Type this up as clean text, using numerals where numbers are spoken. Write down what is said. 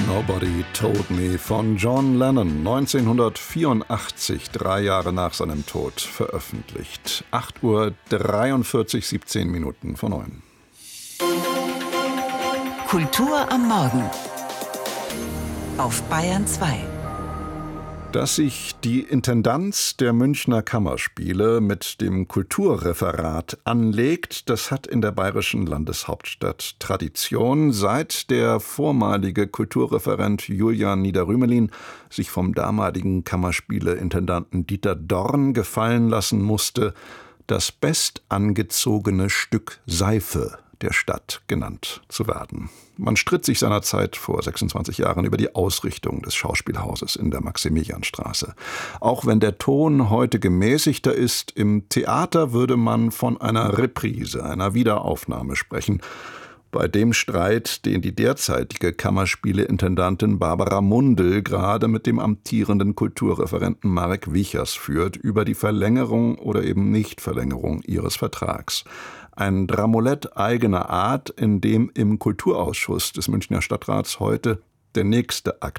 Nobody Told Me von John Lennon, 1984, 3 Jahre nach seinem Tod, veröffentlicht. 8:43 Uhr, 17 Minuten vor 9. Kultur am Morgen auf Bayern 2. Dass sich die Intendanz der Münchner Kammerspiele mit dem Kulturreferat anlegt, das hat in der bayerischen Landeshauptstadt Tradition, seit der vormalige Kulturreferent Julian Niederrümelin sich vom damaligen Kammerspiele-Intendanten Dieter Dorn gefallen lassen musste, das bestangezogene Stück Seife der Stadt genannt zu werden. Man stritt sich seinerzeit vor 26 Jahren über die Ausrichtung des Schauspielhauses in der Maximilianstraße. Auch wenn der Ton heute gemäßigter ist, im Theater würde man von einer Reprise, einer Wiederaufnahme sprechen. Bei dem Streit, den die derzeitige Kammerspiele-Intendantin Barbara Mundl gerade mit dem amtierenden Kulturreferenten Marek Wichers führt, über die Verlängerung oder eben Nichtverlängerung ihres Vertrags. Ein Dramolett eigener Art, in dem im Kulturausschuss des Münchner Stadtrats heute der nächste Akt